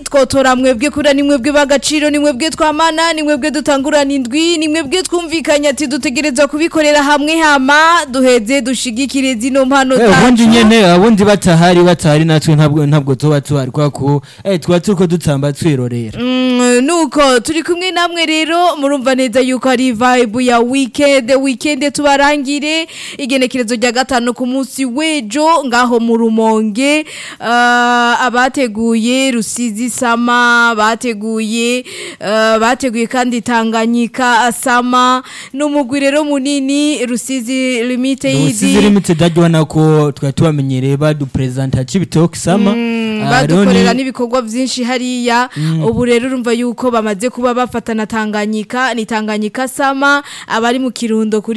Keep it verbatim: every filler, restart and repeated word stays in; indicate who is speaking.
Speaker 1: twotora mwebwe kura ni mwebwe bagaciro ni mwebwe twamana ni mwebwe dutangurana indwi ni mwebwe twumvikanye ati dutegerezwa kubikorera hamwe hama duheze dushigikire zino mpano
Speaker 2: zacu ubundi nyene abundi batahari batahari natwe ntabwo ntabwo tuba tuhari kwa ko eh twa turiko dutamba twirorera
Speaker 1: mm, nuko turi kumwe namwe rero murumva neza yuko ari vibe ya weekend weekend tubarangire igenekerezo rya gatanu ku munsi wejo ngaho mu Rumonge uh, abateguye Rusizi Sama bateguye uh, bateguye kandi Tanganyika Sama n'umugwi rero munini Rusizi Limited
Speaker 2: Rusizi Limited ajwana ko twa tubamenyereye badu presenter Cibitoke Sama
Speaker 1: mm, uh, badukorera n'ibikorwa byinshi hariya mm. ubu rero urumva yuko bamaze kuba bafatana Tanganyika ni Tanganyika Sama abari mu Kirundo kuri